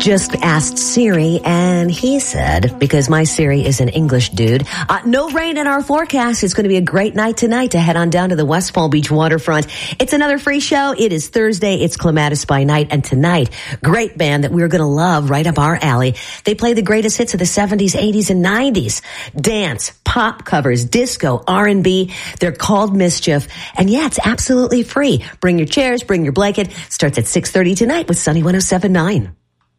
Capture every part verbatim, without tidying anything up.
just asked Siri, and he said, because my Siri is an English dude, uh, no rain in our forecast. It's going to be a great night tonight to head on down to the West Palm Beach waterfront. It's another free show. It is Thursday. It's Clematis by Night. And tonight, great band that we're going to love right up our alley. They play the greatest hits of the seventies, eighties, and nineties. Dance, pop covers, disco, R and B. They're called Mischief. And yeah, it's absolutely free. Bring your chairs, bring your blanket. Starts at six thirty tonight with Sunny one oh seven point nine.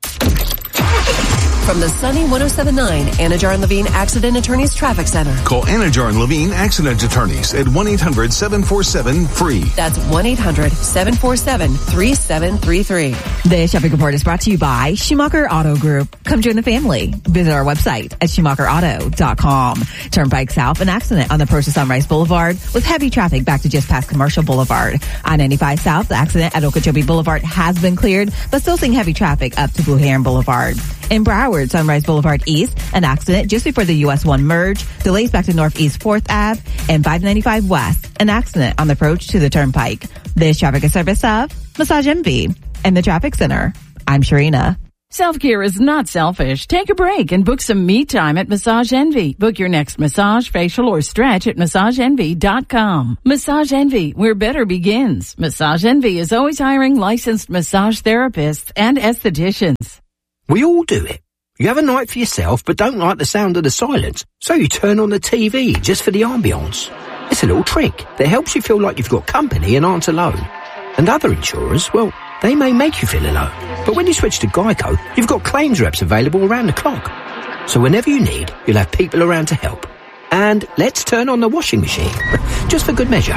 From the Sunny one oh seven point nine Anajar and Levine Accident Attorneys Traffic Center. Call Anajar and Levine Accident Attorneys at one eight hundred seven four seven free. That's one eight hundred seven four seven three seven three three. This traffic report is brought to you by Schumacher Auto Group. Come join the family. Visit our website at schumacher auto dot com. Turnpike South, an accident on the approach to Sunrise Boulevard with heavy traffic back to just past Commercial Boulevard. I ninety-five South, the accident at Okeechobee Boulevard has been cleared, but still seeing heavy traffic up to Blue Heron Boulevard. In Broward, Sunrise Boulevard East, an accident just before the U S one merge, delays back to Northeast fourth Avenue, and five ninety-five West, an accident on the approach to the Turnpike. This traffic is service of Massage Envy and the Traffic Center. I'm Sharina. Self-care is not selfish. Take a break and book some me time at Massage Envy. Book your next massage, facial, or stretch at massage envy dot com. Massage Envy, where better begins. Massage Envy is always hiring licensed massage therapists and estheticians. We all do it. You have a night for yourself but don't like the sound of the silence, so you turn on the T V just for the ambience. It's a little trick that helps you feel like you've got company and aren't alone. And other insurers, well, they may make you feel alone. But when you switch to Geico, you've got claims reps available around the clock. So whenever you need, you'll have people around to help. And let's turn on the washing machine, just for good measure.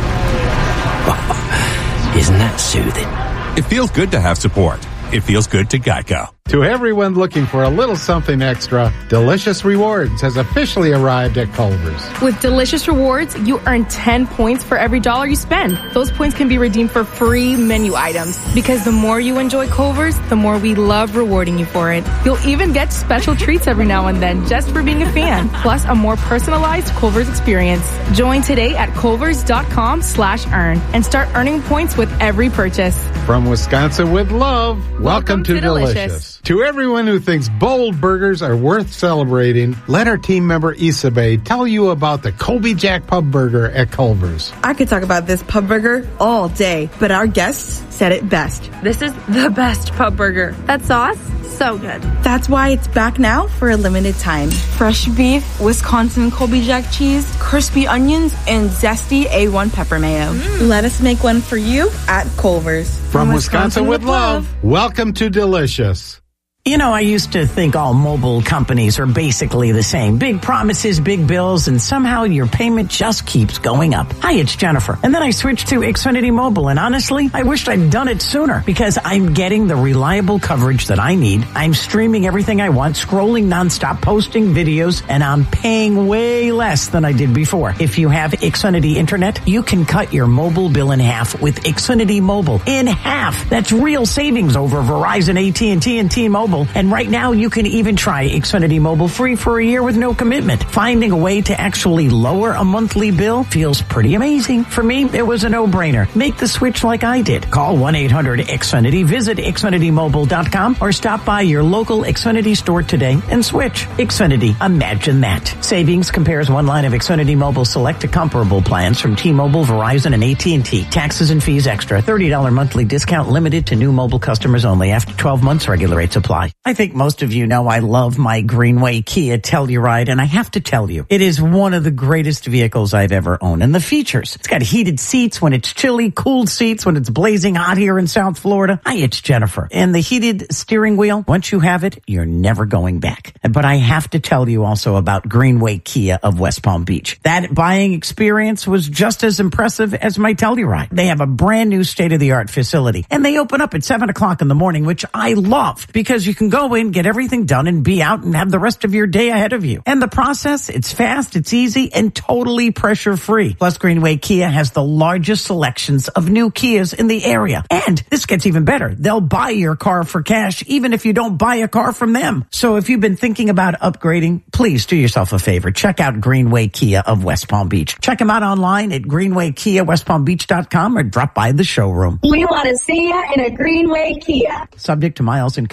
Isn't that soothing? It feels good to have support. It feels good to Geico. To everyone looking for a little something extra, Delicious Rewards has officially arrived at Culver's. With Delicious Rewards, you earn ten points for every dollar you spend. Those points can be redeemed for free menu items. Because the more you enjoy Culver's, the more we love rewarding you for it. You'll even get special treats every now and then just for being a fan. Plus a more personalized Culver's experience. Join today at culvers dot com slash earn and start earning points with every purchase. From Wisconsin with love, welcome, welcome to, to Delicious. Delicious. To everyone who thinks bold burgers are worth celebrating, let our team member Isabel tell you about the Colby Jack Pub Burger at Culver's. I could talk about this pub burger all day, but our guests said it best. This is the best pub burger. That sauce, so good. That's why it's back now for a limited time. Fresh beef, Wisconsin Colby Jack cheese, crispy onions, and zesty A one pepper mayo. Mm. Let us make one for you at Culver's. From, From Wisconsin, Wisconsin with love, love, welcome to Delicious. You know, I used to think all mobile companies are basically the same. Big promises, big bills, and somehow your payment just keeps going up. Hi, it's Jennifer. And then I switched to Xfinity Mobile, and honestly, I wished I'd done it sooner because I'm getting the reliable coverage that I need. I'm streaming everything I want, scrolling nonstop, posting videos, and I'm paying way less than I did before. If you have Xfinity Internet, you can cut your mobile bill in half with Xfinity Mobile. In half! That's real savings over Verizon, A T and T, and T-Mobile. And right now, you can even try Xfinity Mobile free for a year with no commitment. Finding a way to actually lower a monthly bill feels pretty amazing. For me, it was a no-brainer. Make the switch like I did. Call one eight hundred X Finity, visit Xfinity Mobile dot com, or stop by your local Xfinity store today and switch. Xfinity, imagine that. Savings compares one line of Xfinity Mobile Select to comparable plans from T-Mobile, Verizon, and A T and T. Taxes and fees extra. thirty dollars monthly discount limited to new mobile customers only. After twelve months, regular rates apply. I think most of you know I love my Greenway Kia Telluride, and I have to tell you, it is one of the greatest vehicles I've ever owned. And the features, it's got heated seats when it's chilly, cooled seats when it's blazing hot here in South Florida. Hi, it's Jennifer. And the heated steering wheel, once you have it, you're never going back. But I have to tell you also about Greenway Kia of West Palm Beach. That buying experience was just as impressive as my Telluride. They have a brand new state-of-the-art facility, and they open up at seven o'clock in the morning, which I love because you can go in, get everything done, and be out and have the rest of your day ahead of you. And the process, it's fast, it's easy, and totally pressure-free. Plus, Greenway Kia has the largest selections of new Kias in the area. And this gets even better. They'll buy your car for cash, even if you don't buy a car from them. So if you've been thinking about upgrading, please do yourself a favor. Check out Greenway Kia of West Palm Beach. Check them out online at greenway kia west palm beach dot com or drop by the showroom. We want to see you in a Greenway Kia. Subject to miles and condition.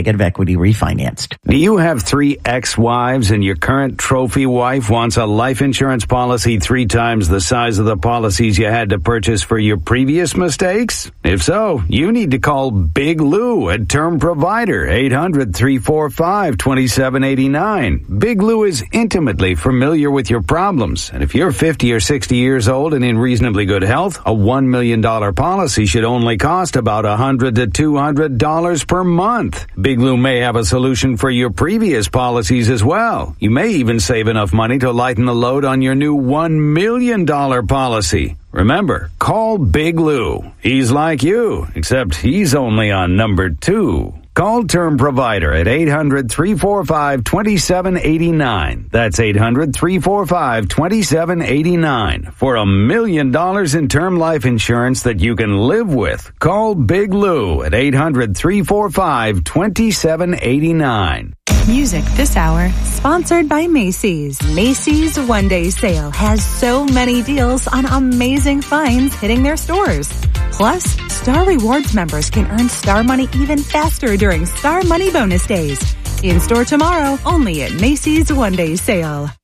negative equity refinanced. Do you have three ex-wives and your current trophy wife wants a life insurance policy three times the size of the policies you had to purchase for your previous mistakes? If so, you need to call Big Lou at Term Provider, eight hundred, three four five, two seven eight nine. Big Lou is intimately familiar with your problems, and if you're fifty or sixty years old and in reasonably good health, a one million dollars policy should only cost about one hundred to two hundred dollars per month. Big Lou may have a solution for your previous policies as well. You may even save enough money to lighten the load on your new one million dollars policy. Remember, call Big Lou. He's like you, except he's only on number two. Call Term Provider at eight hundred, three four five, two seven eight nine. That's eight hundred, three four five, two seven eight nine. For a million dollars in term life insurance that you can live with. Call Big Lou at eight hundred, three four five, two seven eight nine. Music this hour, sponsored by Macy's. Macy's One Day Sale has so many deals on amazing finds hitting their stores. Plus, Star Rewards members can earn Star Money even faster during Star Money Bonus Days. In store tomorrow, only at Macy's One Day Sale.